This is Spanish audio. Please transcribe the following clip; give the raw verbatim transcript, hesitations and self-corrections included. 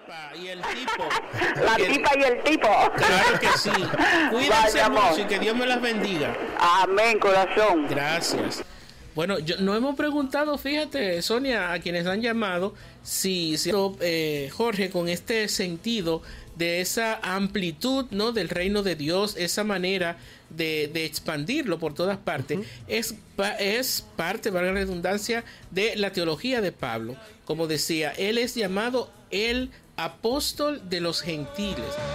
tipa y el tipo. La que, tipa y el tipo. Claro que sí. Cuídense mucho y que Dios me las bendiga. Amén, corazón. Gracias. Bueno, yo, no hemos preguntado, fíjate, Sonia, a quienes han llamado, si, si eh, Jorge, con este sentido de esa amplitud, ¿no?, del reino de Dios, esa manera de, de expandirlo por todas partes, uh-huh. es, es parte, valga la redundancia, de la teología de Pablo. Como decía, él es llamado el apóstol de los gentiles.